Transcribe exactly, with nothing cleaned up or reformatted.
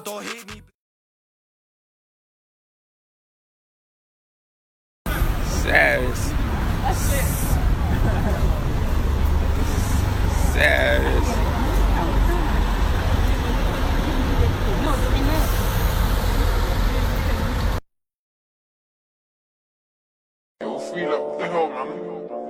Don't hate me. Savage. Savage. Yo, free up, what the hell, man?